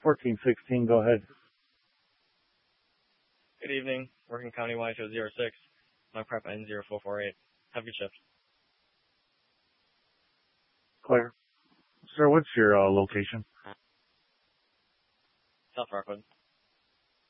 1416, go ahead. Good evening. Working Countywide show 06. My prep N0448. Have your shift. Clear. Sir, what's your location? South Rockwood.